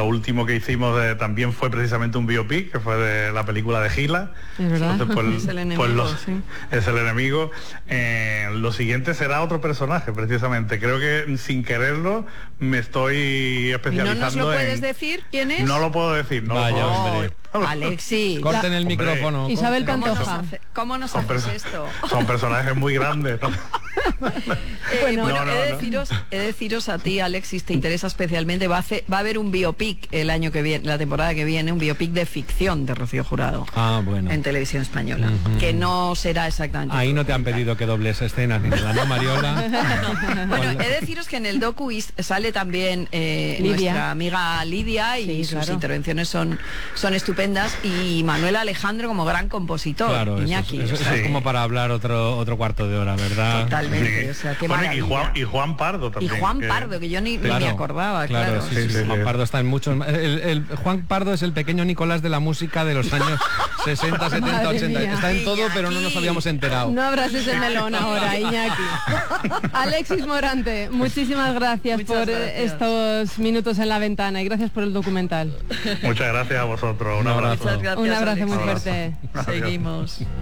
lo último que hicimos también fue precisamente un biopic, que fue de la película de Gila. Es verdad. Entonces, Es el enemigo, sí. Es el enemigo. Lo siguiente será otro personaje, precisamente. Creo que sin quererlo me estoy especializando. ¿Y no nos lo puedes decir quién es? No lo puedo decir, no. Vaya, lo puedo... hombre. Alexis. Corten el Hombre. micrófono. Isabel ¿Cómo nos, Pantoja. cómo nos haces esto? Son personajes muy grandes, ¿no? Bueno, No, no, he de deciros a ti, Alexis, te interesa especialmente, va a haber un biopic el año que viene, la temporada que viene, un biopic de ficción de Rocío Jurado. Bueno. En televisión española, que no será exactamente. Ahí no te han pedido que dobles escenas ni nada, ¿no, Mariola? No. Bueno, he de deciros que en el docu sale también nuestra amiga Lidia y sus intervenciones son estupendas, y Manuel Alejandro como gran compositor. Claro, Iñaki, eso es como para hablar otro cuarto de hora, ¿verdad? Totalmente, o sea, qué maravilla. Y Juan Pardo también. Y Juan Pardo, que yo ni me acordaba, claro. Sí, Juan Pardo está en muchos... Juan Pardo es el pequeño Nicolás de la música de los años 60, 70, Madre 80. mía. Está en todo, pero no nos habíamos enterado. No abras ese melón ahora, Iñaki. Alexis Morante, muchísimas gracias por estos minutos en la ventana y gracias por el documental. Muchas gracias a vosotros. Un abrazo. Muchas gracias, Un abrazo muy Alexis. fuerte. Seguimos.